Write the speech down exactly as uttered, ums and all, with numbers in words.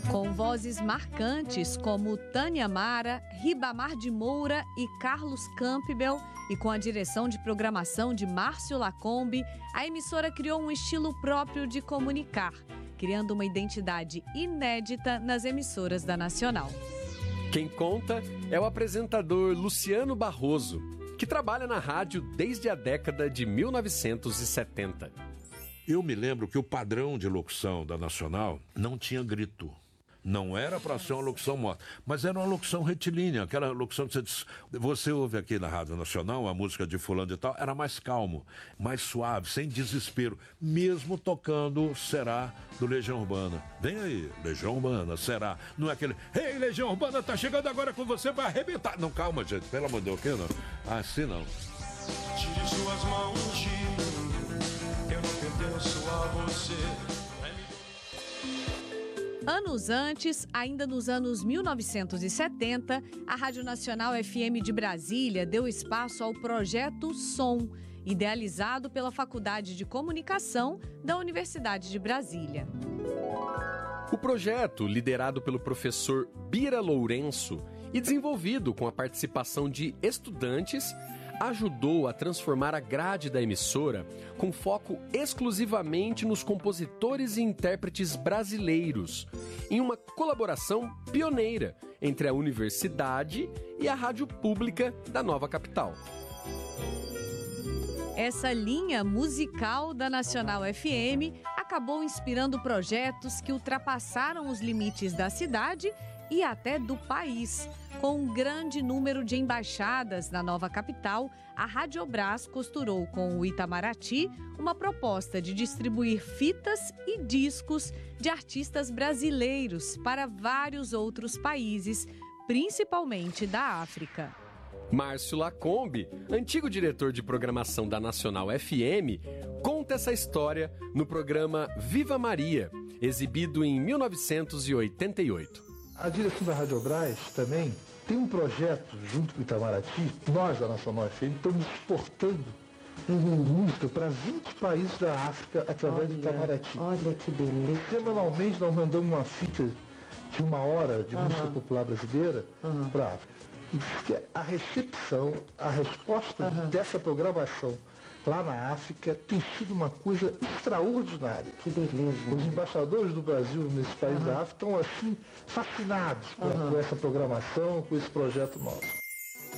Com vozes marcantes como Tânia Mara, Ribamar de Moura e Carlos Campbell, e com a direção de programação de Márcio Lacombe, a emissora criou um estilo próprio de comunicar, criando uma identidade inédita nas emissoras da Nacional. Quem conta é o apresentador Luciano Barroso, que trabalha na rádio desde a década de mil novecentos e setenta. Eu me lembro que o padrão de locução da Nacional não tinha grito. Não era para ser uma locução morta, mas era uma locução retilínea, aquela locução que você diz, você ouve aqui na Rádio Nacional, a música de fulano e tal, era mais calmo, mais suave, sem desespero, mesmo tocando Será do Legião Urbana. Vem aí, Legião Urbana, Será. Não é aquele, ei, Legião Urbana, tá chegando agora com você, vai arrebentar. Não, calma, gente, pelo amor de Deus, que não? Assim não. Tire suas mãos de mim, eu não pertenço a você. Anos antes, ainda nos anos mil novecentos e setenta, a Rádio Nacional F M de Brasília deu espaço ao Projeto Som, idealizado pela Faculdade de Comunicação da Universidade de Brasília. O projeto, liderado pelo professor Bira Lourenço e desenvolvido com a participação de estudantes, ajudou a transformar a grade da emissora com foco exclusivamente nos compositores e intérpretes brasileiros, em uma colaboração pioneira entre a universidade e a rádio pública da nova capital. Essa linha musical da Nacional F M acabou inspirando projetos que ultrapassaram os limites da cidade e até do país. Com um grande número de embaixadas na nova capital, a Radiobras costurou com o Itamaraty uma proposta de distribuir fitas e discos de artistas brasileiros para vários outros países, principalmente da África. Márcio Lacombe, antigo diretor de programação da Nacional F M, conta essa história no programa Viva Maria, exibido em mil novecentos e oitenta e oito. A direção da Radiobras também tem um projeto junto com o Itamaraty. Nós da Nacional F M estamos exportando música para vinte países da África através olha, do Itamaraty. Olha que beleza. Semanalmente nós mandamos uma fita de uma hora de uhum. música popular brasileira uhum. para a África. E a recepção, a resposta uhum. dessa programação lá na África tem sido uma coisa extraordinária. Que beleza. Os embaixadores do Brasil nesse país uhum. da África estão assim fascinados uhum. com essa programação, com esse projeto nosso.